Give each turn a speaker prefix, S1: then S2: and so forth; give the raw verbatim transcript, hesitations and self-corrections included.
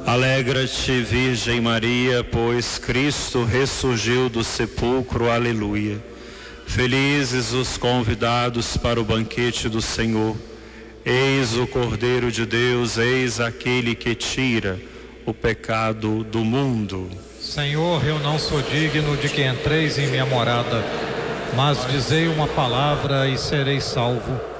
S1: Alegra-te, Virgem Maria, pois Cristo ressurgiu do sepulcro. Aleluia. Felizes os convidados para o banquete do Senhor. Eis o Cordeiro de Deus, eis aquele que tira o pecado do mundo.
S2: Senhor, eu não sou digno de que entreis em minha morada, mas dizei uma palavra e serei salvo.